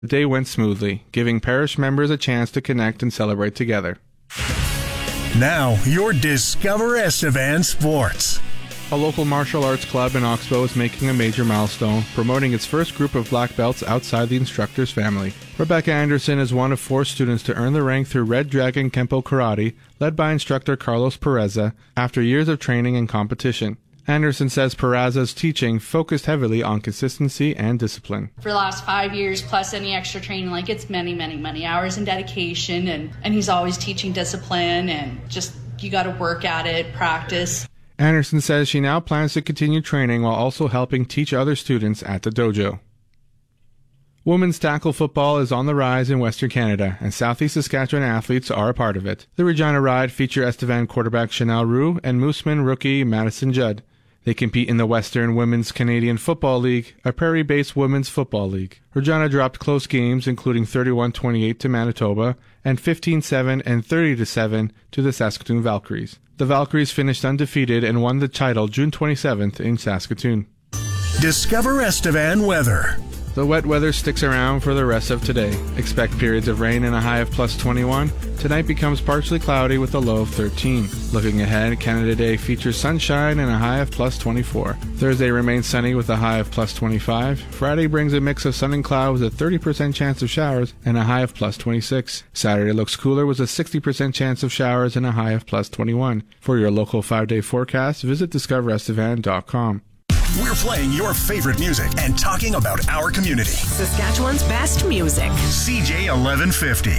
The day went smoothly, giving parish members a chance to connect and celebrate together. Now, your Discover Estevan Sports. A local martial arts club in Oxbow is making a major milestone, promoting its first group of black belts outside the instructor's family. Rebecca Anderson is one of 4 students to earn the rank through Red Dragon Kempo Karate, led by instructor Carlos Pereza, after years of training and competition. Anderson says Pereza's teaching focused heavily on consistency and discipline. For the last 5 years, plus any extra training, it's many hours and dedication, and he's always teaching discipline, and just, you got to work at it, practice. Anderson says she now plans to continue training while also helping teach other students at the dojo. Women's tackle football is on the rise in Western Canada, and Southeast Saskatchewan athletes are a part of it. The Regina Ride feature Estevan quarterback Chanel Roux and Mooseman rookie Madison Judd. They compete in the Western Women's Canadian Football League, a prairie-based women's football league. Regina dropped close games, including 31-28 to Manitoba and 15-7 and 30-7 to the Saskatoon Valkyries. The Valkyries finished undefeated and won the title June 27th in Saskatoon. Discover Estevan weather. The wet weather sticks around for the rest of today. Expect periods of rain and a high of plus 21. Tonight becomes partially cloudy with a low of 13. Looking ahead, Canada Day features sunshine and a high of plus 24. Thursday remains sunny with a high of plus 25. Friday brings a mix of sun and cloud with a 30% chance of showers and a high of plus 26. Saturday looks cooler with a 60% chance of showers and a high of plus 21. For your local 5-day forecast, visit discoverestevan.com. We're playing your favorite music and talking about our community. Saskatchewan's best music. CJ 1150.